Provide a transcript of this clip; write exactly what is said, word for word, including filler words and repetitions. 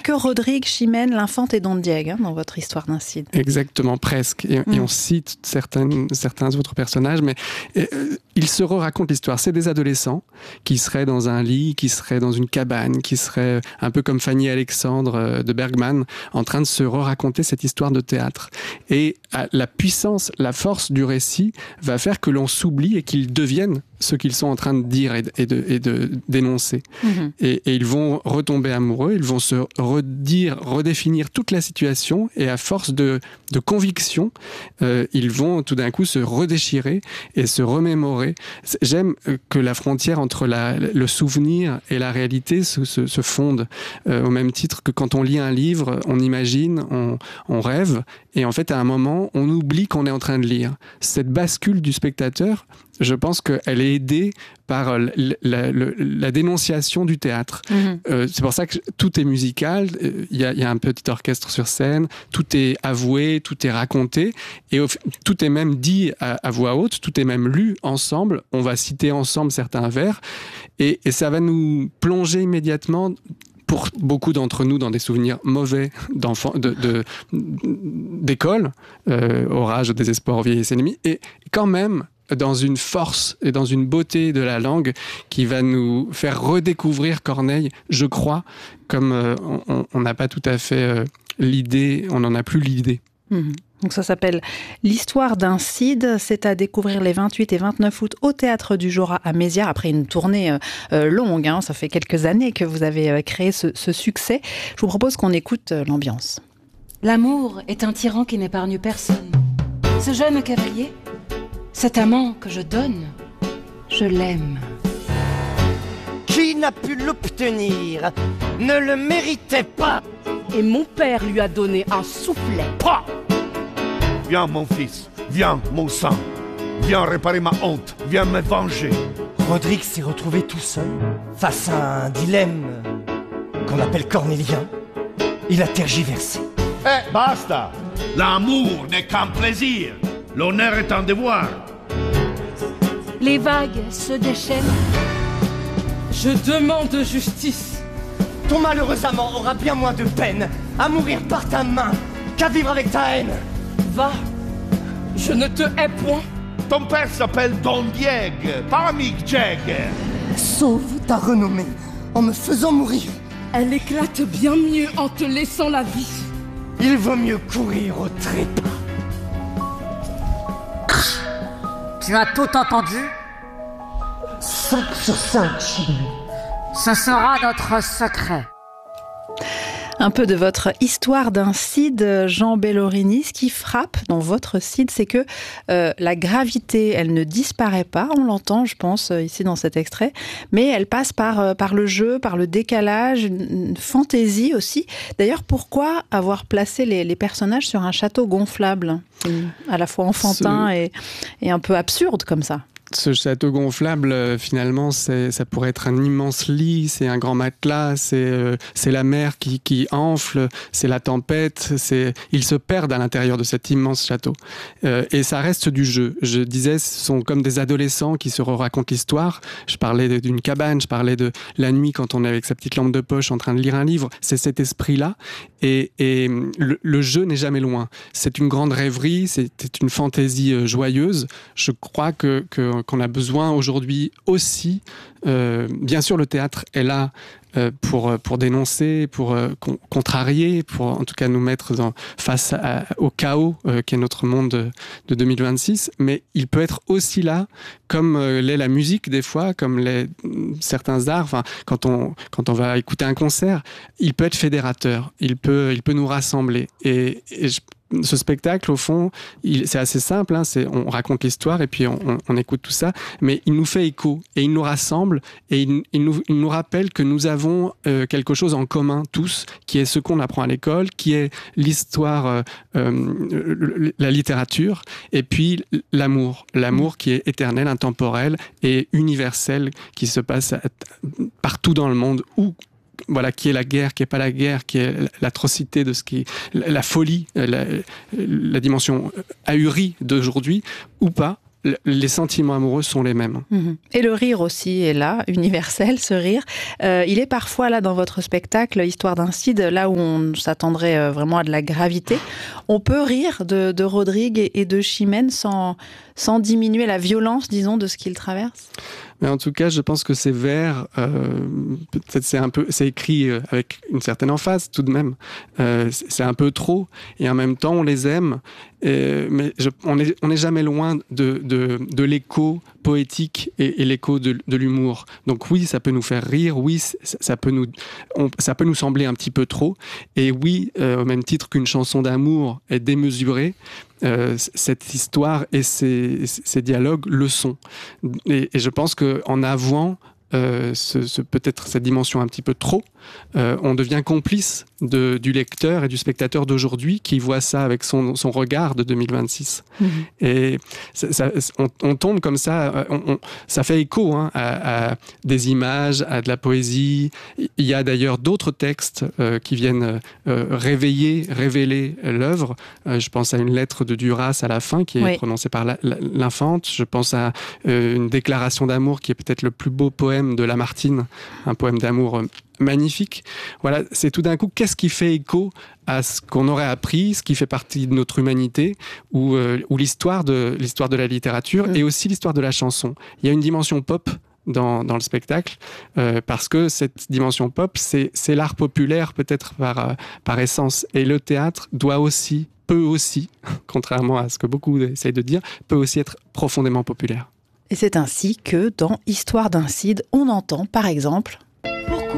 que Rodrigue, Chimène, l'Infante et Don Diego hein, dans votre histoire d'un Cid. Exactement, presque. Et, mmh. et on cite certaines, certains autres personnages, mais et, euh, ils se racontent l'histoire. C'est des adolescents qui seraient dans un lit, qui seraient dans une cabane, qui seraient un peu comme Fanny et Alexandre euh, de Bergman, en train de se raconter cette histoire de théâtre. Et euh, la puissance, la force du récit va faire que l'on s'oublie et qu'ils deviennent ce qu'ils sont en train de dire et de, et de, et de dénoncer. Mmh. Et, et ils vont retomber amoureux, ils vont se redire, redéfinir toute la situation et à force de, de conviction, euh, ils vont tout d'un coup se redéchirer et se remémorer. J'aime que la frontière entre la, le souvenir et la réalité se, se, se fonde euh, au même titre que quand on lit un livre, on imagine, on, on rêve et en fait à un moment, on oublie qu'on est en train de lire. Cette bascule du spectateur, je pense qu'elle est aidée par la, la, la, la dénonciation du théâtre. Mmh. Euh, c'est pour ça que tout est musical, il y a, il y a un petit orchestre sur scène, tout est avoué, tout est raconté, et au, tout est même dit à, à voix haute, tout est même lu ensemble, on va citer ensemble certains vers, et, et ça va nous plonger immédiatement pour beaucoup d'entre nous dans des souvenirs mauvais d'enfants, de, de, d'école, euh, orage, désespoir, vieillesse ennemie, et quand même dans une force et dans une beauté de la langue qui va nous faire redécouvrir Corneille, je crois, comme euh, on n'a pas tout à fait euh, l'idée, on n'en a plus l'idée. Mmh. Donc ça s'appelle L'histoire d'un Cid. C'est à découvrir les vingt-huit et vingt-neuf août au Théâtre du Jorat à Mézières, après une tournée euh, longue. Hein. Ça fait quelques années que vous avez créé ce, ce succès. Je vous propose qu'on écoute l'ambiance. L'amour est un tyran qui n'épargne personne. Ce jeune cavalier, cet amant que je donne, je l'aime. Qui n'a pu l'obtenir ne le méritait pas. Et mon père lui a donné un soufflet. Pas. Viens mon fils, viens mon sang, viens réparer ma honte, viens me venger. Rodrigue s'est retrouvé tout seul, face à un dilemme qu'on appelle cornélien. Il a tergiversé. Eh, basta. L'amour n'est qu'un plaisir, l'honneur est un devoir. Les vagues se déchaînent. Je demande justice. Ton malheureux amant aura bien moins de peine à mourir par ta main qu'à vivre avec ta haine. Va, je ne te hais point. Ton père s'appelle Don Diego, pas Mick Jagger. Sauve ta renommée en me faisant mourir. Elle éclate bien mieux en te laissant la vie. Il vaut mieux courir au trépas. Tu as tout entendu? cinq sur cinq, Chimène. Ce sera notre secret. Un peu de votre histoire d'un Cid, Jean Bellorini. Ce qui frappe dans votre Cid, c'est que euh, la gravité, elle ne disparaît pas. On l'entend, je pense, ici dans cet extrait. Mais elle passe par, euh, par le jeu, par le décalage, une, une fantaisie aussi. D'ailleurs, pourquoi avoir placé les, les personnages sur un château gonflable, à la fois enfantin Ce... et, et un peu absurde comme ça? Ce château gonflable, euh, finalement, c'est, ça pourrait être un immense lit, c'est un grand matelas, c'est, euh, c'est la mer qui, qui enfle, c'est la tempête, c'est... ils se perdent à l'intérieur de cet immense château. Euh, et ça reste du jeu. Je disais, ce sont comme des adolescents qui se racontent l'histoire. Je parlais d'une cabane, je parlais de la nuit quand on est avec sa petite lampe de poche en train de lire un livre. C'est cet esprit-là. Et, et le, le jeu n'est jamais loin. C'est une grande rêverie, c'est, c'est une fantaisie joyeuse. Je crois que, que qu'on a besoin aujourd'hui aussi. Euh, bien sûr, le théâtre est là euh, pour, pour dénoncer, pour euh, con- contrarier, pour en tout cas nous mettre dans, face à, au chaos euh, qu'est notre monde de, de deux mille vingt-six, mais il peut être aussi là, comme euh, l'est la musique des fois, comme l'est certains arts. Enfin, quand on, quand on va écouter un concert, il peut être fédérateur, il peut, il peut nous rassembler. Et, et je Ce spectacle, au fond, il, c'est assez simple, hein, c'est, on raconte l'histoire et puis on, on, on écoute tout ça, mais il nous fait écho et il nous rassemble et il, il, nous, il nous rappelle que nous avons euh, quelque chose en commun tous, qui est ce qu'on apprend à l'école, qui est l'histoire, euh, euh, la littérature et puis l'amour, l'amour qui est éternel, intemporel et universel, qui se passe à, partout dans le monde, où voilà, qui est la guerre, qui est pas la guerre, qui est l'atrocité de ce qui, la, la folie, la, la dimension ahurie d'aujourd'hui ou pas. les sentiments amoureux sont les mêmes. Mmh. Et le rire aussi est là, universel, ce rire. Euh, il est parfois là dans votre spectacle, Histoire d'un Cid, là où on s'attendrait vraiment à de la gravité. On peut rire de, de Rodrigue et de Chimène sans, sans diminuer la violence, disons, de ce qu'ils traversent. Mais en tout cas, je pense que ces vers, euh, peut-être c'est un peu, c'est écrit avec une certaine emphase tout de même. Euh, c'est un peu trop, et en même temps, on les aime. Et, mais je, on n'est on est jamais loin de, de, de l'écho poétique et, et l'écho de, de l'humour. Donc oui, ça peut nous faire rire. Oui, ça, ça peut nous, on, ça peut nous sembler un petit peu trop. Et oui, euh, au même titre qu'une chanson d'amour est démesurée. Euh, cette histoire et ces, ces dialogues le sont. Et, et je pense qu'en avouant euh, ce, ce, peut-être cette dimension un petit peu trop, euh, on devient complice de, du lecteur et du spectateur d'aujourd'hui qui voit ça avec son, son regard de deux mille vingt-six. Mmh. Et ça, ça, on, on tombe comme ça, on, on, ça fait écho hein, à, à des images, à de la poésie. Il y a d'ailleurs d'autres textes euh, qui viennent euh, réveiller, révéler l'œuvre. Euh, je pense à une lettre de Duras à la fin qui est oui. prononcée par la, la, l'infante. Je pense à euh, une déclaration d'amour qui est peut-être le plus beau poème de Lamartine, un poème d'amour magnifique. Voilà, c'est tout d'un coup, qu'est-ce qui fait écho à ce qu'on aurait appris, ce qui fait partie de notre humanité, ou, euh, ou l'histoire de, l'histoire de la littérature, mmh. et aussi l'histoire de la chanson. Il y a une dimension pop dans, dans le spectacle, euh, parce que cette dimension pop, c'est, c'est l'art populaire peut-être par, euh, par essence. Et le théâtre doit aussi, peut aussi, contrairement à ce que beaucoup essayent de dire, peut aussi être profondément populaire. Et c'est ainsi que dans Histoire d'un Cid, on entend par exemple